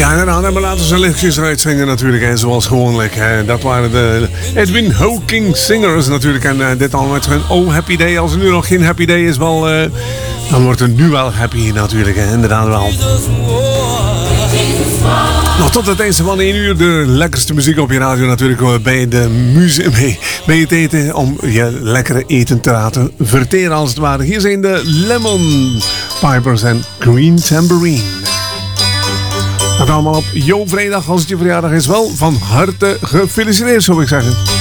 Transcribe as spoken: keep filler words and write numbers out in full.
Ja, inderdaad, en we laten ze lichtjes uitzingen natuurlijk, hè, zoals gewoonlijk. Hè. Dat waren de Edwin Hawking Singers natuurlijk. En uh, dit allemaal met hun Oh Happy Day. Als er nu nog geen Happy Day is, wel, uh, dan wordt het nu wel happy natuurlijk, hè. Inderdaad wel. Nog tot het einde van één uur de lekkerste muziek op je radio natuurlijk bij, de muzie- bij, bij het eten. Om je lekkere eten te laten verteren als het ware. Hier zijn de Lemon Pipers en Green Tambourine. Dat allemaal op jouw vrijdag als het je verjaardag is. Wel van harte gefeliciteerd zou ik zeggen.